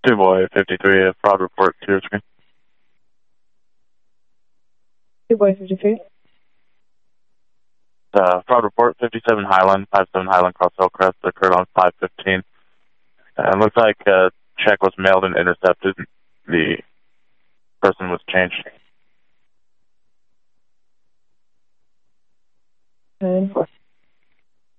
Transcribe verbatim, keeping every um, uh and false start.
Two boy fifty-three, a fraud report to your screen. Two boy fifty-three. Uh, fraud report fifty-seven Highland, five seven Highland Cross Hillcrest, occurred on five fifteen. Uh, it looks like a check was mailed and intercepted. The person was changed.